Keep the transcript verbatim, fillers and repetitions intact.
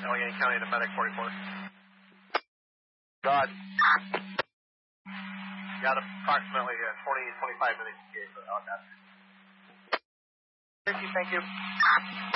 Allegheny County to Medic forty-four. God. Got approximately uh, twenty, twenty-five minutes to get, but I'll got it. Thank you, thank you.